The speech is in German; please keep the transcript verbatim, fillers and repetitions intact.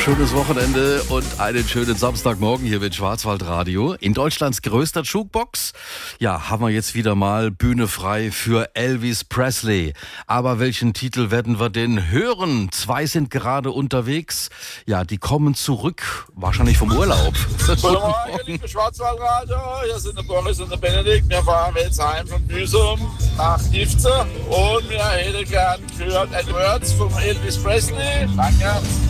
schönes Wochenende und einen schönen Samstagmorgen hier mit Schwarzwaldradio. In Deutschlands größter Jukebox, ja, haben wir jetzt wieder mal Bühne frei für Elvis Presley. Aber welchen Titel werden wir denn hören? Zwei sind gerade unterwegs. Ja, die kommen zurück, wahrscheinlich vom Urlaub. Guten Morgen, liebe Schwarzwaldradio. Hier sind der Boris und der Benedikt. Wir fahren jetzt heim von Büsum nach Ifze und wir hätten gern gehört Edwards vom Elvis Presley. Danke.